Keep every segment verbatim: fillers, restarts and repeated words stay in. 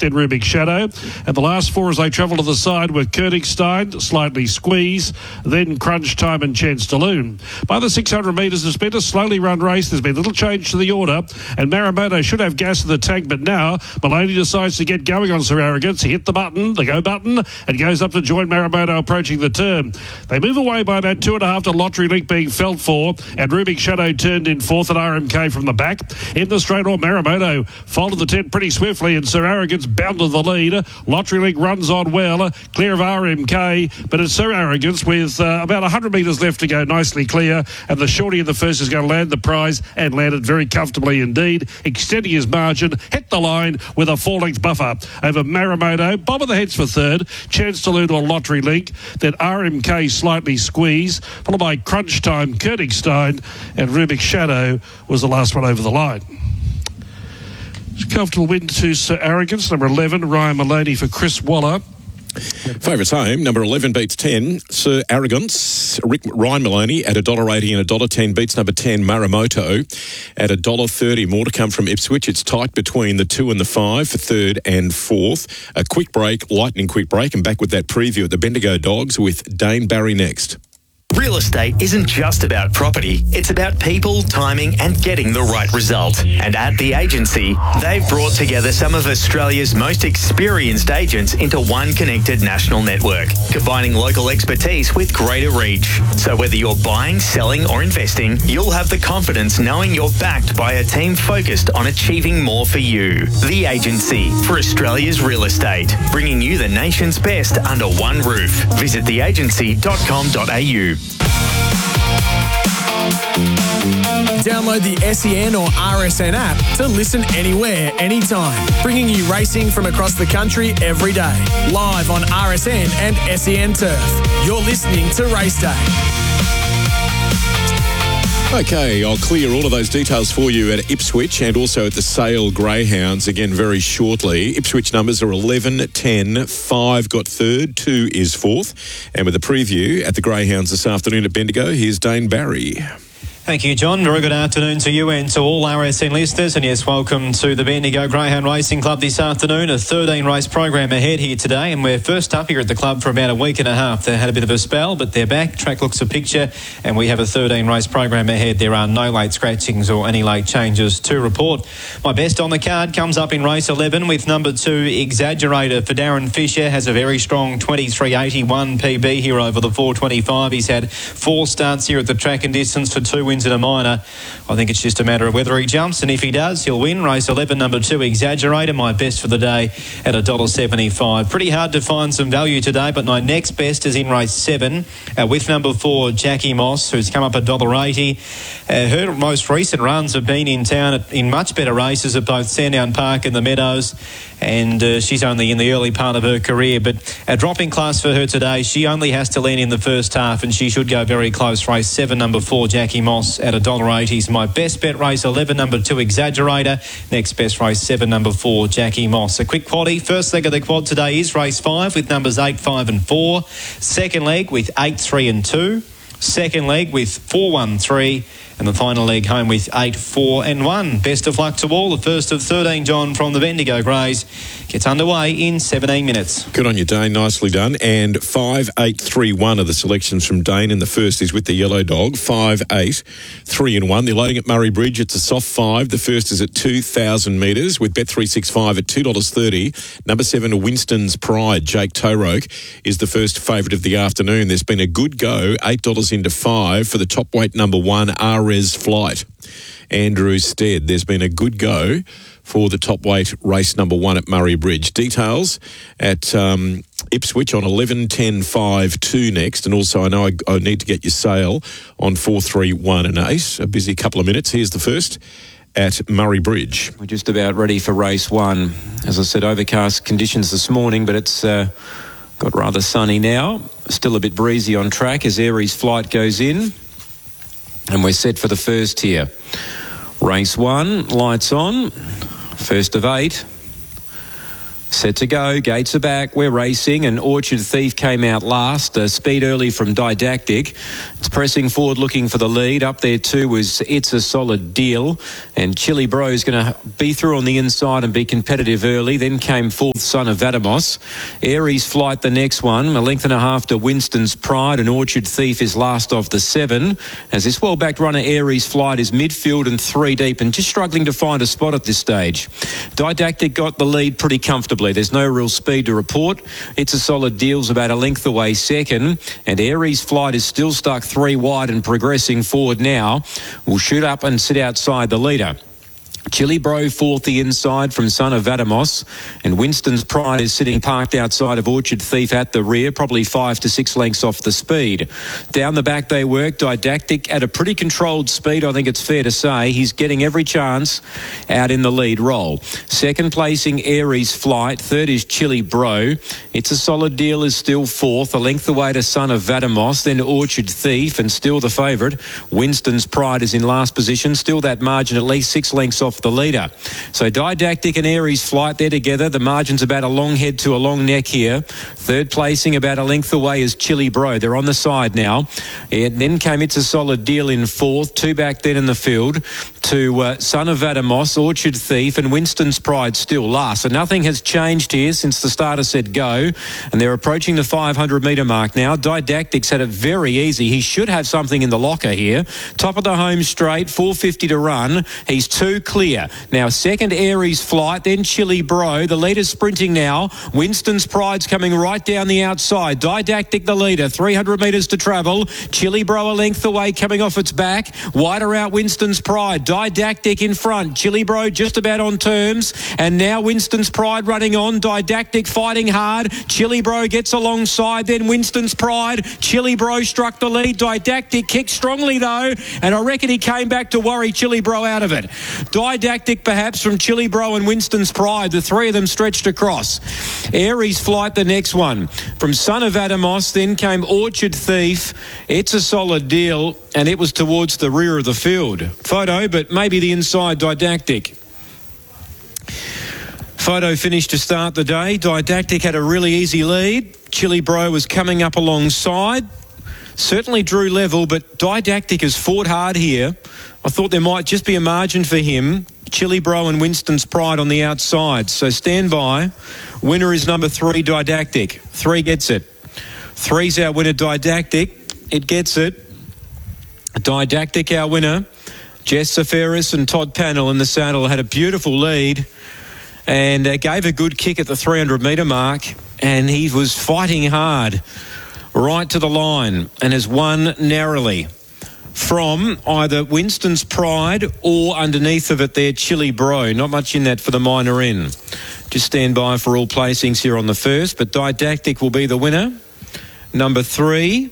then Rubik Shadow. And the last four as they travel to the side were Königstein, Slightly Squeeze, then Crunch Time and Chance to Loon. By the six hundred metres, it's been a slowly run race. There's been little change to the order, and Marimoto should have gas in the tank, but now Maloney decides to get going on Sir Arrogance. He hit the button, the go button, and goes up to join Marimoto approaching the turn. They move away by about two and a half to Lottery Link being felt for, and Rubik Shadow turned in fourth at R M K from the back. In the straight on, Marimoto folded the tent pretty swiftly, and Sir Arrogance bounded the lead. Lottery Link runs on well, clear of R M K, but it's Sir Arrogance with uh, about one hundred metres left to go, nicely clear, and the shorty of the first is going to land the prize, and landed very comfortably indeed, extending his margin, hit the line with a four-length buffer over Marimoto. Bob of the heads for third, Chance to Loon on Lottery Link, then R M K Slightly Squeeze, followed by Crunch Time, Königstein, and Rubik Shadow was the last one over the line. Comfortable win to Sir Arrogance, number eleven, Ryan Maloney for Chris Waller. Favourites home, number eleven beats ten, Sir Arrogance, Rick Ryan Maloney at one dollar eighty and one dollar ten beats number ten, Marimoto at one dollar thirty. More to come from Ipswich. It's tight between the two and the five for third and fourth. A quick break, lightning quick break, and back with that preview at the Bendigo Dogs with Dane Barry next. Real estate isn't just about property, it's about people, timing and getting the right result. And at The Agency, they've brought together some of Australia's most experienced agents into one connected national network, combining local expertise with greater reach. So whether you're buying, selling or investing, you'll have the confidence knowing you're backed by a team focused on achieving more for you. The Agency for Australia's real estate, bringing you the nation's best under one roof. Visit the agency dot com dot a u. Download the S E N or R S N app to listen anywhere, anytime, bringing you racing from across the country every day. Live on R S N and S E N Turf. You're listening to Race Day. Okay, I'll clear all of those details for you at Ipswich and also at the Sale Greyhounds again very shortly. Ipswich numbers are eleven, ten, five got third, two is fourth. And with a preview at the Greyhounds this afternoon at Bendigo, here's Dane Barry. Thank you, John. Very good afternoon to you and to all R S N listeners. And yes, welcome to the Bendigo Greyhound Racing Club this afternoon. A thirteen race program ahead here today. And we're first up here at the club for about a week and a half. They had a bit of a spell, but they're back. Track looks a picture. And we have a thirteen race program ahead. There are no late scratchings or any late changes to report. My best on the card comes up in race eleven with number two, Exaggerator for Darren Fisher. Has a very strong twenty-three eighty-one P B here over the four twenty-five. He's had four starts here at the track and distance for two wins in a minor. I think it's just a matter of whether he jumps, and if he does, he'll win. Race eleven, number two, Exaggerator, my best for the day at one dollar seventy-five. Pretty hard to find some value today, but my next best is in race seven uh, with number four, Jackie Moss, who's come up one dollar eighty. Uh, her most recent runs have been in town at, in much better races at both Sandown Park and the Meadows, and uh, she's only in the early part of her career, but a dropping class for her today. She only has to lean in the first half, and she should go very close. Race seven, number four, Jackie Moss at one dollar eighty is my best bet. Race eleven, number two, Exaggerator. Next best, race seven, number four, Jackie Moss. A quick quaddie. First leg of the quad today is race five with numbers eight, five and four. Second leg with eight, three and two. Second leg with four, one, three. And the final leg home with eight, four and one. Best of luck to all. The first of thirteen, John, from the Bendigo Greys gets underway in seventeen minutes. Good on you, Dane. Nicely done. And five, eight, three, one are the selections from Dane. And the first is with the Yellow Dog. five, eight, three and one. They're loading at Murray Bridge. It's a soft five. The first is at two thousand metres with Bet three sixty-five at two dollars thirty. Number seven, Winston's Pride. Jake Toroke is the first favourite of the afternoon. There's been a good go. eight dollars into five for the top weight number one, Ares Flight. Andrew Stead. There's been a good go for the top weight race number one at Murray Bridge. Details at um, Ipswich on eleven, ten, five, two next. And also I know I, I need to get your sale on four, three, one and eight. A busy couple of minutes. Here's the first at Murray Bridge. We're just about ready for race one. As I said, overcast conditions this morning, but it's uh, got rather sunny now. Still a bit breezy on track as Aries Flight goes in. And we're set for the first here. Race one, lights on. First of eight. Set to go. Gates are back. We're racing, and Orchard Thief came out last. Uh, speed early from Didactic. It's pressing forward, looking for the lead. Up there too was It's a Solid Deal, and Chili Bro is going to be through on the inside and be competitive early. Then came fourth, Son of Vadamos. Aries Flight, the next one, a length and a half to Winston's Pride, and Orchard Thief is last of the seven. As this well-backed runner, Aries Flight, is midfield and three deep and just struggling to find a spot at this stage. Didactic got the lead pretty comfortably. There's no real speed to report. It's a Solid Deal's about a length away second, and Aries Flight is still stuck three wide and progressing forward now. Will shoot up and sit outside the leader. Chili Bro fourth the inside from Son of Vadamos, and Winston's Pride is sitting parked outside of Orchard Thief at the rear, probably five to six lengths off the speed. Down the back they work. Didactic at a pretty controlled speed, I think it's fair to say. He's getting every chance out in the lead role. Second placing Aries Flight, third is Chili Bro. It's a Solid Deal is still fourth, a length away to Son of Vadamos, then Orchard Thief, and still the favourite. Winston's Pride is in last position, still that margin at least six lengths off the leader. So Didactic and Aries Flight, they're together. The margin's about a long head to a long neck here. Third placing about a length away is Chili Bro. They're on the side now. And then came It's a Solid Deal in fourth. Two back then in the field to uh, Son of Vadamos, Orchard Thief, and Winston's Pride still last. So nothing has changed here since the starter said go. And they're approaching the five hundred metre mark now. Didactic's had it very easy. He should have something in the locker here. Top of the home straight, four fifty to run. He's two clear. Now, second Aries Flight, then Chili Bro. The leader's sprinting now. Winston's Pride's coming right down the outside. Didactic the leader, three hundred metres to travel. Chili Bro a length away, coming off its back. Wider out Winston's Pride. Didactic in front. Chili Bro just about on terms. And now Winston's Pride running on. Didactic fighting hard. Chili Bro gets alongside. Then Winston's Pride. Chili Bro struck the lead. Didactic kicked strongly though. And I reckon he came back to worry Chili Bro out of it. Didactic perhaps from Chili Bro and Winston's Pride. The three of them stretched across. Aries Flight, the next one. From Son of Vadamos, then came Orchard Thief. It's a Solid Deal, and it was towards the rear of the field. Photo, but maybe the inside Didactic. Photo finished to start the day. Didactic had a really easy lead. Chili Bro was coming up alongside. Certainly drew level, but Didactic has fought hard here. I thought there might just be a margin for him. Chili Bro and Winston's Pride on the outside. So stand by. Winner is number three, Didactic. Three gets it. Three's our winner, Didactic. It gets it. Didactic, our winner. Jess Safaris and Todd Pannell in the saddle had a beautiful lead and uh, gave a good kick at the three hundred metre mark, and he was fighting hard right to the line and has won narrowly from either Winston's Pride or underneath of it there, Chili Bro. Not much in that for the minor in. Just stand by for all placings here on the first, but Didactic will be the winner. Number three,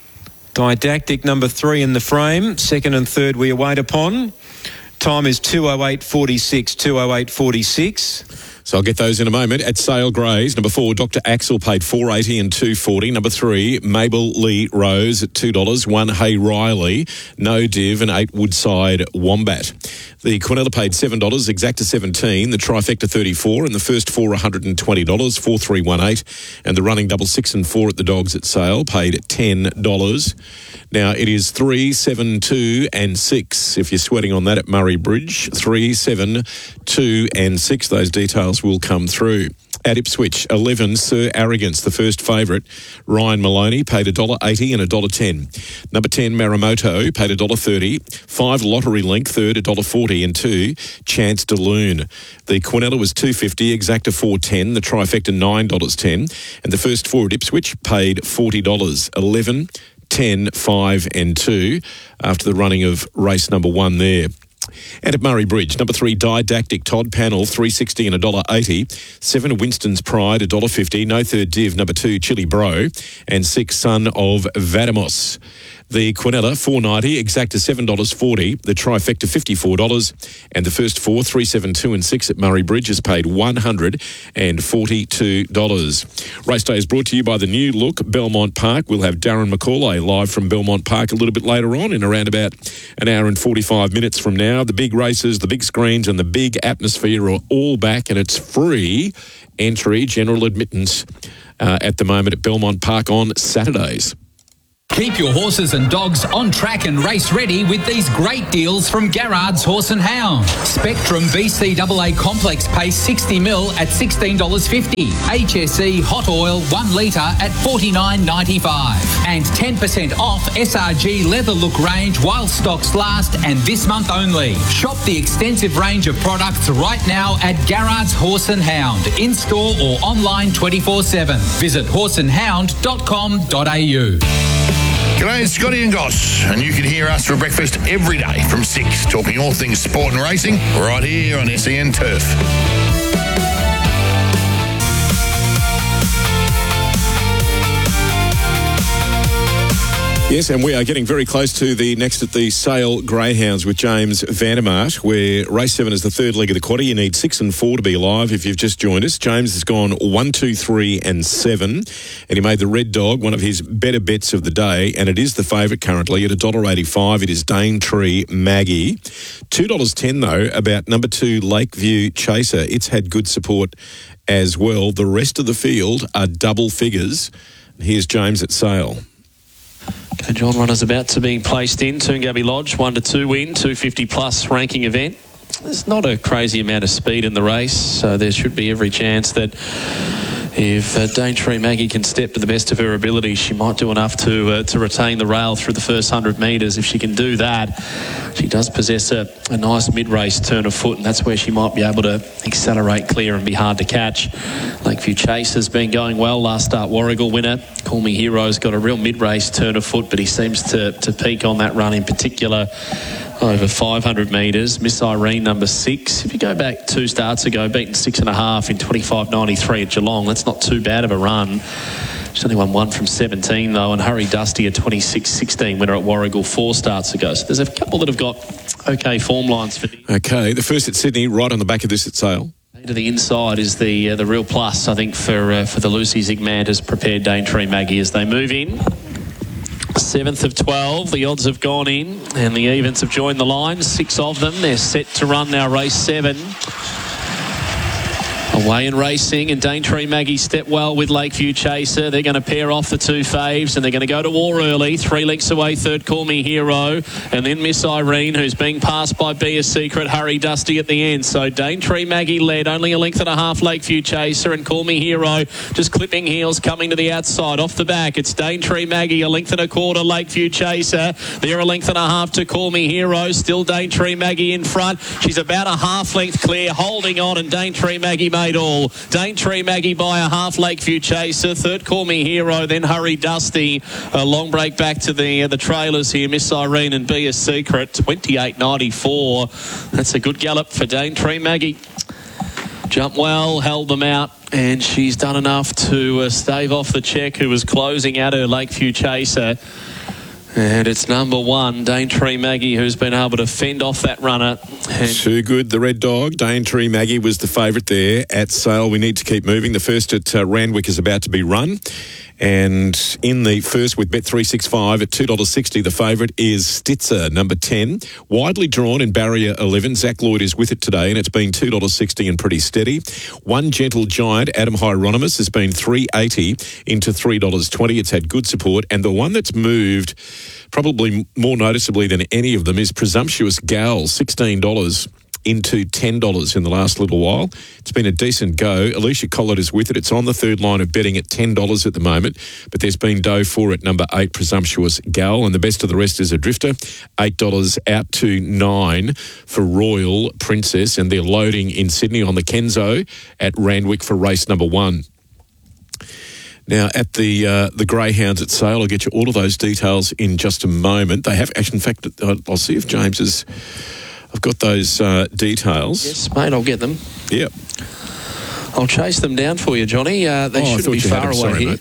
Didactic number three in the frame. Second and third we await upon. Time is two oh eight forty-six, two oh eight forty-six. So I'll get those in a moment. At Sale Grays, number four, Doctor Axel paid four eighty and two forty. Number three, Mabel Lee Rose at two dollars. One, Hay Riley, No Div, and eight, Woodside Wombat. The Quinella paid seven dollars, Exacta seventeen, the Trifecta thirty-four, and the first four one hundred twenty dollars, four three one eight, and the running double six and four at the Dogs at Sale paid ten dollars. Now it is three, seven, two, and six. If you're sweating on that at Murray Bridge, three, seven, two, and six. Those details will come through. At Ipswich, eleven, Sir Arrogance, the first favourite. Ryan Maloney paid one dollar eighty and one dollar ten. Number ten, Maramoto, paid one dollar thirty. Five, Lottery Link, third, one dollar forty. And two, Chance de Lune. The Quinella was two dollars fifty, Exacta four dollars ten, the Trifecta nine dollars ten. And the first four at Ipswich paid forty dollars. eleven, ten, five and two after the running of race number one there. And at Murray Bridge, number three, Didactic, Todd Pannell, three sixty and one dollar eighty. Seven, Winston's Pride, one dollar fifty. No Third Div, number two, Chili Bro. And six, Son of Vadamos. The Quinella, four ninety, Exacta seven dollars forty. The Trifecta, fifty-four dollars. And the first four, three, seven, two and six at Murray Bridge has paid one hundred forty-two dollars. Race day is brought to you by the new look Belmont Park. We'll have Darren McCauley live from Belmont Park a little bit later on in around about an hour and forty-five minutes from now. The big races, the big screens and the big atmosphere are all back, and it's free entry. General admittance uh, at the moment at Belmont Park on Saturdays. Keep your horses and dogs on track and race ready with these great deals from Garrard's Horse and Hound. Spectrum B C A A Complex pays sixty mil at sixteen dollars fifty. H S E Hot Oil one litre at forty-nine ninety-five. And ten percent off S R G Leather Look range while stocks last and this month only. Shop the extensive range of products right now at Garrard's Horse and Hound, in-store or online twenty-four seven. Visit horse and hound dot com dot a u. G'day, it's Scotty and Goss, and you can hear us for breakfast every day from six, talking all things sport and racing, right here on S E N Turf. Yes, and we are getting very close to the next at the Sale Greyhounds with James Vandermarsh, where race seven is the third leg of the quaddy. You need six and four to be alive if you've just joined us. James has gone one, two, three and seven, and he made the Red Dog one of his better bets of the day, and it is the favourite currently at one dollar eighty-five. It is Daintree Maggie. two dollars ten though about number two Lakeview Chaser. It's had good support as well. The rest of the field are double figures. Here's James at Sale. Okay, John, runners about to be placed in. Toongabbie Lodge, one to two win, two fifty plus ranking event. There's not a crazy amount of speed in the race, so there should be every chance that if uh, Daintree Maggie can step to the best of her ability, she might do enough to uh, to retain the rail through the first one hundred metres. If she can do that, she does possess a, a nice mid-race turn of foot, and that's where she might be able to accelerate clear and be hard to catch. Lakeview Chase has been going well. Last start, Warrigal winner. Call Me Hero's got a real mid-race turn of foot, but he seems to, to peak on that run in particular over five hundred metres. Miss Irene, number six. If you go back two starts ago, beaten six and a half in twenty-five ninety-three at Geelong. That's not too bad of a run. She's only won one from seventeen, though, and Hurry Dusty, a twenty-six sixteen winner at Warrigal four starts ago. So there's a couple that have got okay form lines for the... Okay, the first at Sydney, right on the back of this at Sale. To the inside is the uh, the real plus, I think, for uh, for the Lucy Zigman has prepared Daintree Maggie as they move in. Seventh of twelve, the odds have gone in and the evens have joined the line. Six of them, they're set to run now race seven. Away in racing, and Daintree Maggie step well with Lakeview Chaser. They're going to pair off the two faves, and they're going to go to war early. Three lengths away, third Call Me Hero, and then Miss Irene, who's being passed by Be a Secret, Hurry Dusty at the end. So Daintree Maggie led, only a length and a half Lakeview Chaser, and Call Me Hero just clipping heels coming to the outside. Off the back, it's Daintree Maggie, a length and a quarter Lakeview Chaser. They're a length and a half to Call Me Hero. Still Daintree Maggie in front. She's about a half length clear, holding on, and Daintree Maggie made all. Daintree Maggie by a half Lakeview Chaser. Third Call Me Hero, then Hurry Dusty. A long break back to the uh, the trailers here. Miss Irene and Be a Secret. twenty-eight ninety-four. That's a good gallop for Daintree Maggie. Jumped well, held them out, and she's done enough to uh, stave off the check who was closing out her Lakeview Chaser. And it's number one, Daintree Maggie, who's been able to fend off that runner. And too good, the Red Dog. Daintree Maggie was the favourite there at Sale. We need to keep moving. The first at uh, Randwick is about to be run. And in the first with Bet three sixty-five at two dollars sixty, the favourite is Stitzer, number ten. Widely drawn in barrier eleven. Zach Lloyd is with it today, and it's been two dollars sixty and pretty steady. One Gentle Giant, Adam Hieronymus, has been three dollars eighty into three dollars twenty. It's had good support. And the one that's moved probably more noticeably than any of them is Presumptuous Gal, sixteen dollars into ten dollars in the last little while. It's been a decent go. Alicia Collett is with it. It's on the third line of betting at ten dollars at the moment, but there's been dough for it, number eight, Presumptuous Gal, and the best of the rest is a drifter, eight dollars out to nine for Royal Princess, and they're loading in Sydney on the Kenzo at Randwick for race number one. Now, at the uh, the Greyhounds at Sale, I'll get you all of those details in just a moment. They have, actually, in fact, I'll see if James is... I've got those uh, details. yes, mate, I'll get them. Yep. I'll chase them down for you, Johnny. Uh, they oh, shouldn't be far away Sorry, here. Mate.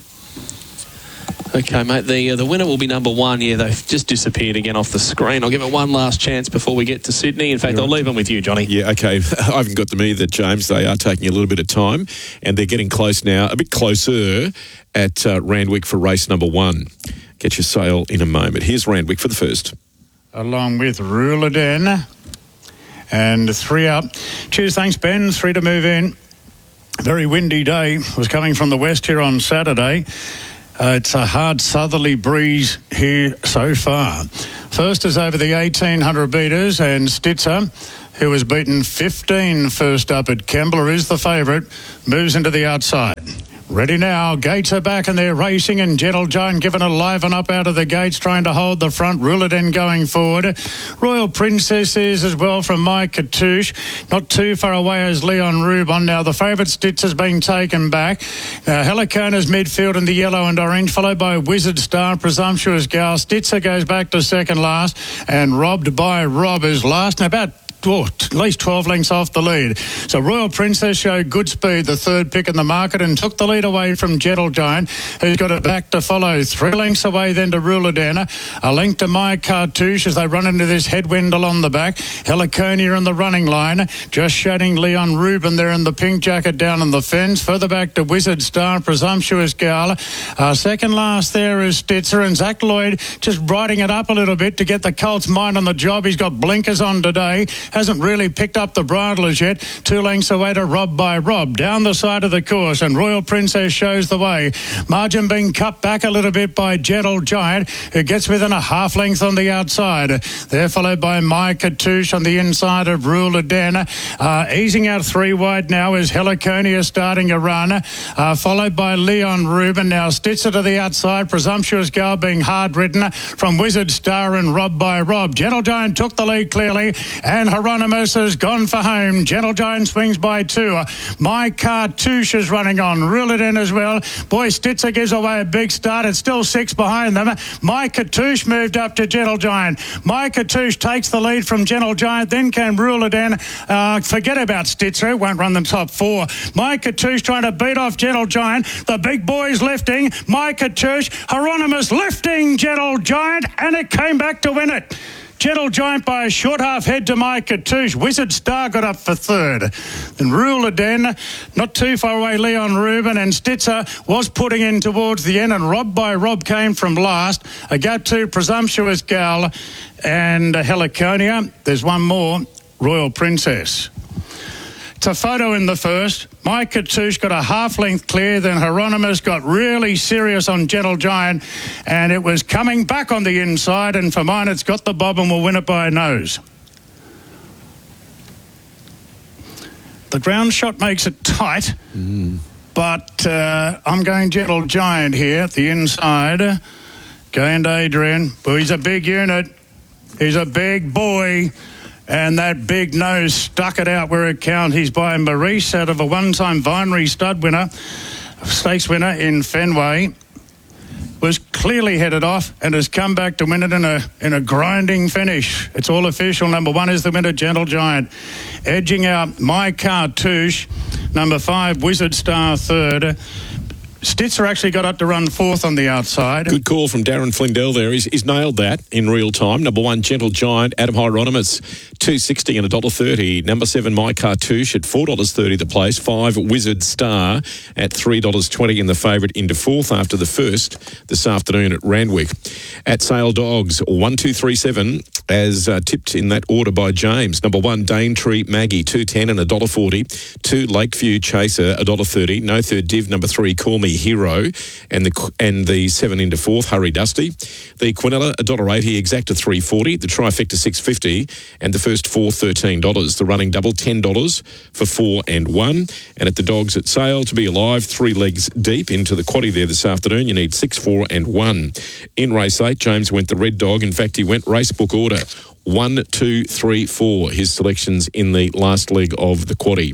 Okay, mate, the uh, the winner will be number one. Yeah, they've just disappeared again off the screen. I'll give it one last chance before we get to Sydney. In fact, You're I'll leave them with you, Johnny. Yeah, okay. I haven't got them either, James. They are taking a little bit of time, and they're getting close now, a bit closer at uh, Randwick for race number one. Get your Sale in a moment. Here's Randwick for the first. Along with Ruladin. And three up. Cheers, thanks, Ben. Three to move in. Very windy day was coming from the west here on Saturday. Uh, it's a hard southerly breeze here so far. First is over the eighteen hundred metres, and Stitzer, who was beaten fifteen first up at Kembla, is the favourite, moves into the outside. Ready now, gates are back and they're racing, and Gentle Giant given a liven up out of the gates, trying to hold the front. Ruladen going forward. Royal Princess is as well from Mike Katouche. Not too far away as Leon Rubon. Now the favourite Stitz has been taken back. Now Helicona's midfield in the yellow and orange, followed by Wizard Star, Presumptuous Gal. Stitzer goes back to second last, and Robbed by Rob is last. Now about Oh, at least twelve lengths off the lead. So Royal Princess showed good speed, the third pick in the market, and took the lead away from Gentle Giant, who's got it back to follow. Three lengths away then to Ruladana. A length to My Cartouche as they run into this headwind along the back. Heliconia in the running line. Just shading Leon Rubin there in the pink jacket down on the fence. Further back to Wizard Star, Presumptuous Gal. Uh, second last there is Stitzer, and Zach Lloyd just riding it up a little bit to get the Colts mind on the job. He's got blinkers on today. Hasn't really picked up the bridle as yet. Two lengths away to Rob by Rob. Down the side of the course, and Royal Princess shows the way. Margin being cut back a little bit by Gentle Giant, who gets within a half length on the outside. They're followed by My Katouche on the inside of Ruladana. Uh, easing out three wide now is Heliconia starting a run, uh, followed by Leon Rubin. Now Stitzer to the outside. Presumptuous Gal being hard ridden from Wizard Star and Rob by Rob. Gentle Giant took the lead clearly, and Hieronymus has gone for home. Gentle Giant swings by two. My Cartouche is running on. Reel it in as well. Boy, Stitzer gives away a big start. It's still six behind them. My Cartouche moved up to Gentle Giant. My Cartouche takes the lead from Gentle Giant. Then came Reel it in. Uh, forget about Stitzer. Won't run the top four. My Cartouche trying to beat off Gentle Giant. The big boys lifting. My Cartouche. Hieronymus lifting Gentle Giant, and it came back to win it. Gentle Giant by a short half head to My Cartouche. Wizard Star got up for third. Then Ruladana, not too far away, Leon Rubin, and Stitzer was putting in towards the end, and Rob by Rob came from last. A gap to Presumptuous Gal and Heliconia. There's one more, Royal Princess. It's a photo in the first. My Cartouche got a half length clear, then Hieronymus got really serious on Gentle Giant, and it was coming back on the inside, and for mine it's got the bob and will win it by a nose. The ground shot makes it tight, mm. but uh, I'm going Gentle Giant here at the inside. Going to Adrian. Well, he's a big unit. He's a big boy. And that big nose stuck it out where it counts. He's by Maurice out of a one-time Vinery stud winner, stakes winner in Fenway. Was clearly headed off and has come back to win it in a in a grinding finish. It's all official. Number one is the winner, Gentle Giant. Edging out My Cartouche. Number five, Wizard Star third. Stitzer actually got up to run fourth on the outside. Good call from Darren Flindell there. He's, he's nailed that in real time. Number one, Gentle Giant, Adam Hieronymus, two sixty and one dollar thirty. Number seven, My Cartouche at four dollars thirty the place. Five, Wizard Star at three dollars twenty in the favourite into fourth after the first this afternoon at Randwick. At Sale Dogs, one two three seven as uh, tipped in that order by James. Number one, Daintree Maggie, two ten and one dollar forty. Two, Lakeview Chaser, one dollar thirty. No third div. Number three, Call Me Hero, and the and the seven into fourth, Hurry Dusty. The Quinella, one dollar eighty, Exacta three forty. The Trifecta six fifty, and the first four, thirteen dollars. The running double, ten dollars for four and one. And at the Dogs at Sale, to be alive, three legs deep into the quaddie there this afternoon. You need six, four and one. In race eight, James went the Red Dog. In fact, he went race book order. One, two, three, four. His selections in the last leg of the quaddie.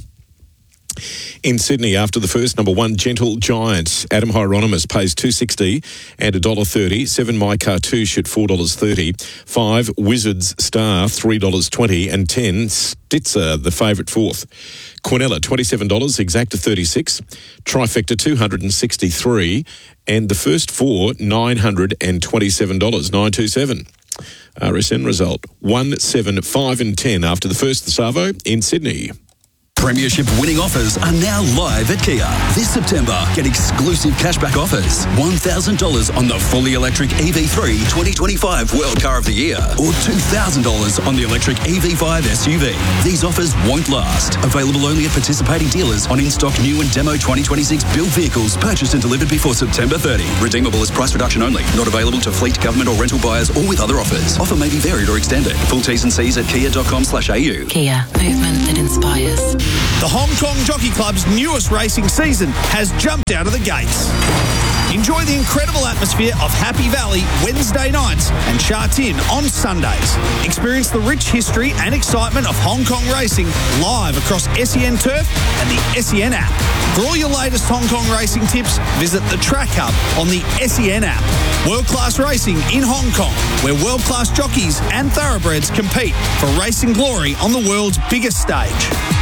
In Sydney, after the first, number one, Gentle Giant. Adam Hieronymus pays two sixty and one dollar thirty. Seven, My Cartouche at four dollars thirty. Five, Wizards Star, three dollars twenty. And ten, Stitzer, the favourite fourth. Quinella, twenty-seven dollars, Exacta thirty-six. Trifecta, two hundred sixty-three. And the first four, nine hundred twenty-seven dollars, nine two seven. R S N result, one, seven, five and ten after the first, the Savo in Sydney. Premiership winning offers are now live at Kia. This September, get exclusive cashback offers. one thousand dollars on the fully electric E V three twenty twenty-five World Car of the Year or two thousand dollars on the electric E V five S U V. These offers won't last. Available only at participating dealers on in-stock new and demo twenty twenty-six built vehicles purchased and delivered before September thirtieth. Redeemable as price reduction only. Not available to fleet, government or rental buyers or with other offers. Offer may be varied or extended. Full T's and C's at kia dot com slash a u. Kia. Movement that inspires. The Hong Kong Jockey Club's newest racing season has jumped out of the gates. Enjoy the incredible atmosphere of Happy Valley Wednesday nights and Sha Tin on Sundays. Experience the rich history and excitement of Hong Kong racing live across S E N Turf and the S E N app. For all your latest Hong Kong racing tips, visit the Track Hub on the S E N app. World-class racing in Hong Kong, where world-class jockeys and thoroughbreds compete for racing glory on the world's biggest stage.